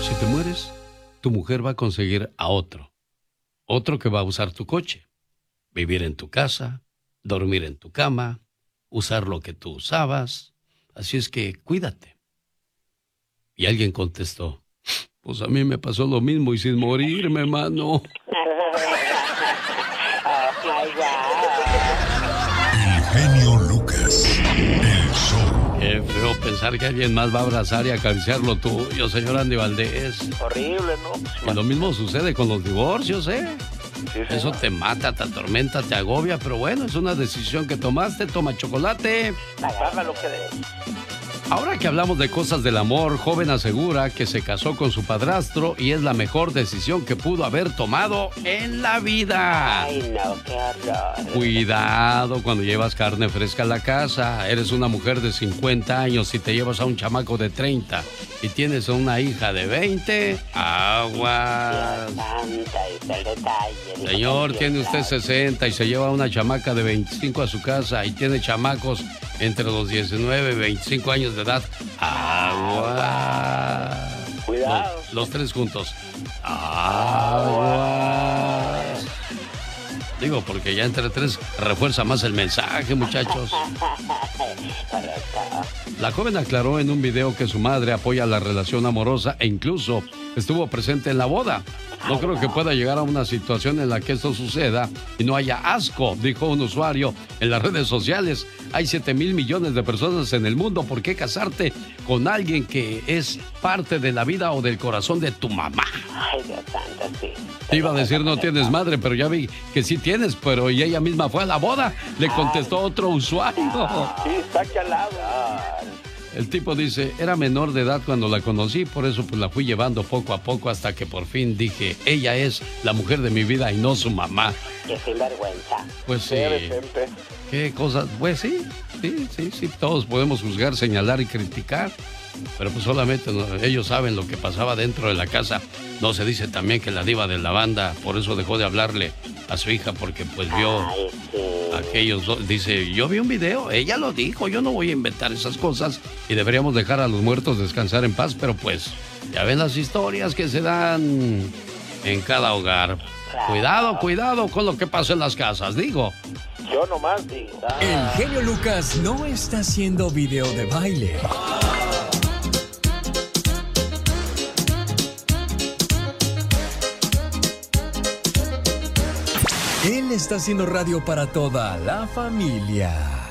Si te mueres, tu mujer va a conseguir a otro que va a usar tu coche, vivir en tu casa, dormir en tu cama, usar lo que tú usabas. Así es que cuídate. Y alguien contestó, pues a mí me pasó lo mismo y sin morirme, mano. El genio Lucas, el show. Qué feo pensar que alguien más va a abrazar y acariciar lo tuyo, señor Andy Valdés. Horrible, ¿no? Y lo mismo sucede con los divorcios, ¿eh? Sí, Eso te mata, te atormenta, te agobia, pero bueno, es una decisión que tomaste. Toma chocolate. Agarra lo que debes. Ahora que hablamos de cosas del amor, joven asegura que se casó con su padrastro y es la mejor decisión que pudo haber tomado en la vida. Ay, no, qué horror. Cuidado cuando llevas carne fresca a la casa. Eres una mujer de 50 años y te llevas a un chamaco de 30 y tienes a una hija de 20. Aguas. Señor, tiene usted 60 y se lleva a una chamaca de 25 a su casa y tiene chamacos entre los 19 y 25 años de edad. Aguas. Cuidado. Los tres juntos. Aguas. Digo, porque ya entre tres refuerza más el mensaje, muchachos. La joven aclaró en un video que su madre apoya la relación amorosa e incluso estuvo presente en la boda. No creo que pueda llegar a una situación en la que esto suceda y no haya asco, dijo un usuario en las redes sociales. Hay 7,000 millones de personas en el mundo. ¿Por qué casarte con alguien que es parte de la vida o del corazón de tu mamá? Ay, Dios santo, sí. Te iba a decir no tienes madre, pero ya vi que sí tienes, pero y ella misma fue a la boda. Le contestó otro usuario. Sí, está aquí al lado. El tipo dice, era menor de edad cuando la conocí, por eso pues la fui llevando poco a poco hasta que por fin dije, ella es la mujer de mi vida y no su mamá. Qué sinvergüenza. Pues sí. Qué decente. ¿Qué cosas? Pues sí, todos podemos juzgar, señalar y criticar, pero pues solamente ellos saben lo que pasaba dentro de la casa. No se dice también que la diva de la banda, por eso dejó de hablarle a su hija, porque pues vio a aquellos dos. Dice, yo vi un video, ella lo dijo, yo no voy a inventar esas cosas y deberíamos dejar a los muertos descansar en paz, pero pues ya ven las historias que se dan en cada hogar. Cuidado con lo que pasa en las casas, digo. Yo nomás digo. El genio Lucas no está haciendo video de baile. Él está haciendo radio para toda la familia.